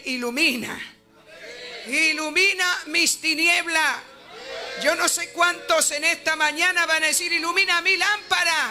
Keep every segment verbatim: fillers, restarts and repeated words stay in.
ilumina. Ilumina mis tinieblas. Yo no sé cuántos en esta mañana van a decir: ilumina mi lámpara.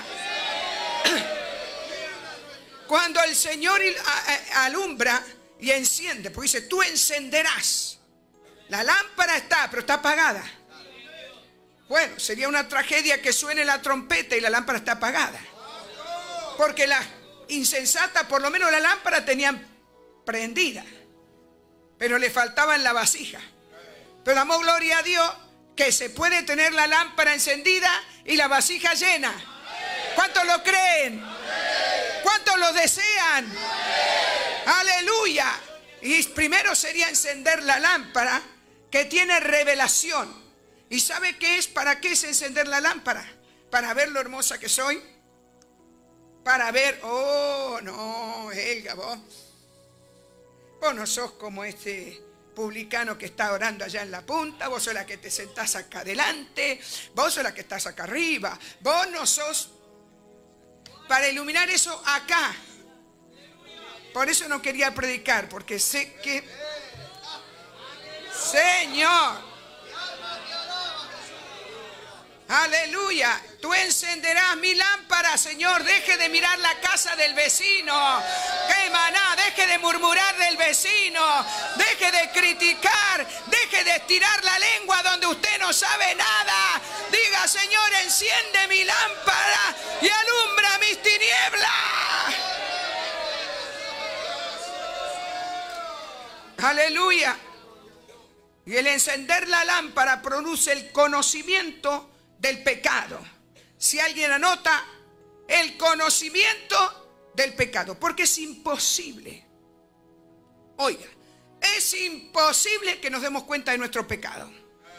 Cuando el Señor alumbra y enciende, porque dice: tú encenderás. La lámpara está, pero está apagada. Bueno, sería una tragedia que suene la trompeta y la lámpara está apagada. Porque las insensatas, por lo menos la lámpara tenían prendida, pero le faltaba en la vasija. Pero damos gloria a Dios que se puede tener la lámpara encendida y la vasija llena. ¿Cuántos lo creen? ¿Cuántos lo desean? Aleluya. Y primero sería encender la lámpara que tiene revelación. ¿Y sabe qué es? ¿Para qué es encender la lámpara? Para ver lo hermosa que soy. Para ver, oh no, Helga, vos, vos no sos como este publicano que está orando allá en la punta. Vos sos la que te sentás acá adelante. Vos sos la que estás acá arriba. Vos no sos. Para iluminar eso acá. Por eso no quería predicar, porque sé que... Señor. Aleluya. Tú encenderás mi lámpara, Señor. Deje de mirar la casa del vecino. ¡Qué maná! Deje de murmurar del vecino. Deje de criticar. Deje de estirar la lengua donde usted no sabe nada. Diga: Señor, enciende mi lámpara y alumbra mis tinieblas. Aleluya. Y el encender la lámpara produce el conocimiento del pecado. Si alguien anota, el conocimiento del pecado, porque es imposible, oiga, es imposible que nos demos cuenta de nuestro pecado.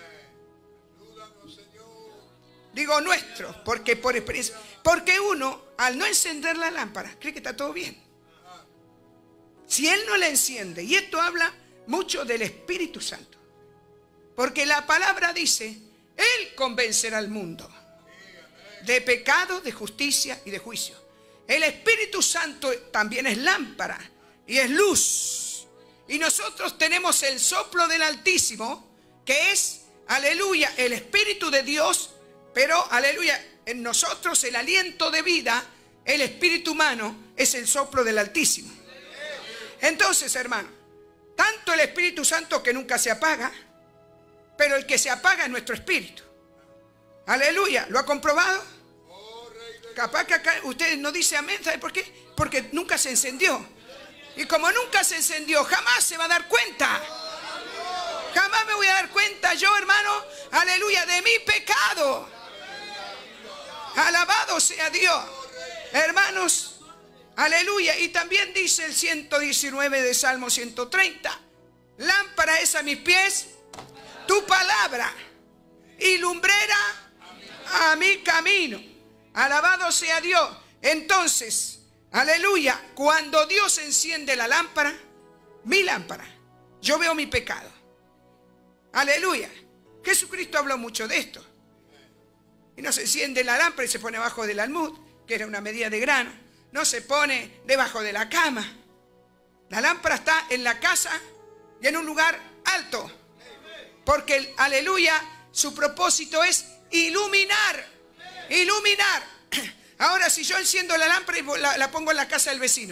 Digo nuestro, porque por experiencia, porque uno al no encender la lámpara cree que está todo bien. Si él no la enciende, y esto habla mucho del Espíritu Santo, porque la palabra dice: Él convencerá al mundo de pecado, de justicia y de juicio. El Espíritu Santo también es lámpara y es luz. Y nosotros tenemos el soplo del Altísimo, que es, aleluya, el Espíritu de Dios, pero, aleluya, en nosotros el aliento de vida, el espíritu humano, es el soplo del Altísimo. Entonces, hermano, tanto el Espíritu Santo que nunca se apaga, pero el que se apaga es nuestro espíritu. Aleluya. ¿Lo ha comprobado? Capaz que acá usted no dice amén. ¿Sabe por qué? Porque nunca se encendió. Y como nunca se encendió, jamás se va a dar cuenta. Jamás me voy a dar cuenta yo, hermano, aleluya, de mi pecado. Alabado sea Dios. Hermanos, aleluya. Y también dice el ciento diecinueve de Salmo ciento treinta: lámpara es a mis pies tu palabra y lumbrera a mi camino. Alabado sea Dios. Entonces, aleluya, cuando Dios enciende la lámpara, mi lámpara, yo veo mi pecado. Aleluya. Jesucristo habló mucho de esto. Y no se enciende la lámpara y se pone abajo del almud, que era una medida de grano. No se pone debajo de la cama. La lámpara está en la casa y en un lugar alto. Porque, aleluya, su propósito es iluminar. Iluminar. Ahora, si yo enciendo la lámpara y la, la pongo en la casa del vecino,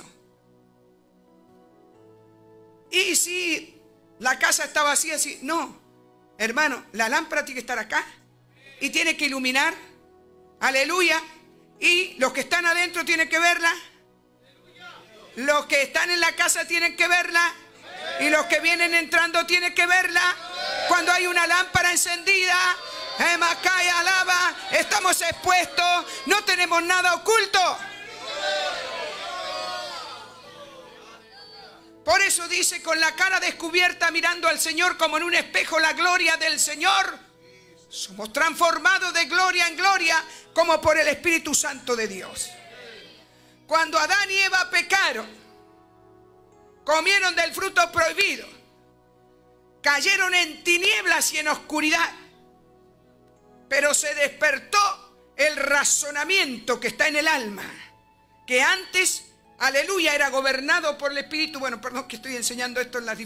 y si la casa está vacía, así, no, hermano, la lámpara tiene que estar acá y tiene que iluminar. Aleluya. Y los que están adentro tienen que verla. Los que están en la casa tienen que verla. Y los que vienen entrando tienen que verla. Cuando hay una lámpara encendida, Emacaya alaba, estamos expuestos, no tenemos nada oculto. Por eso dice: con la cara descubierta, mirando al Señor como en un espejo la gloria del Señor, somos transformados de gloria en gloria como por el Espíritu Santo de Dios. Cuando Adán y Eva pecaron, comieron del fruto prohibido, cayeron en tinieblas y en oscuridad, pero se despertó el razonamiento que está en el alma, que antes, aleluya, era gobernado por el Espíritu. Bueno, perdón que estoy enseñando esto en las